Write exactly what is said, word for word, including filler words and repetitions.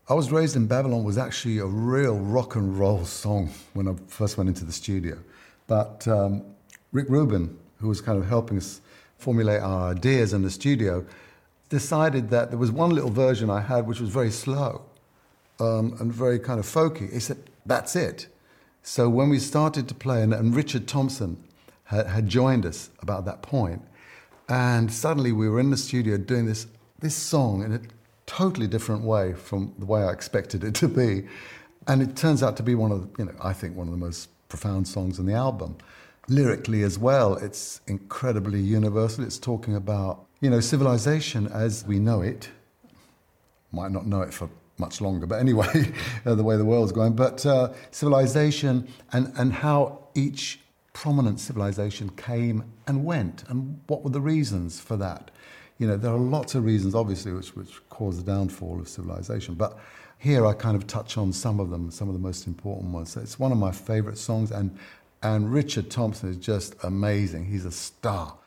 I Was Raised in Babylon was actually a real rock and roll song when I first went into the studio. But um, Rick Rubin, who was kind of helping us formulate our ideas in the studio, decided that there was one little version I had which was very slow um, and very kind of folky. He said, that's it. So when we started to play, and, and Richard Thompson had, had joined us about that point, and suddenly we were in the studio doing this this song in a totally different way from the way I expected it to be. And it turns out to be one of the, you know, I think one of the most profound songs on the album. Lyrically as well, it's incredibly universal. It's talking about, you know, civilization as we know it. Might not know it for much longer, but anyway, the way the world's going. But uh, civilization and, and how each prominent civilization came and went, and what were the reasons for that. You know, there are lots of reasons, obviously, which, which caused the downfall of civilization. But here I kind of touch on some of them, some of the most important ones. So it's one of my favorite songs, and and Richard Thompson is just amazing. He's a star.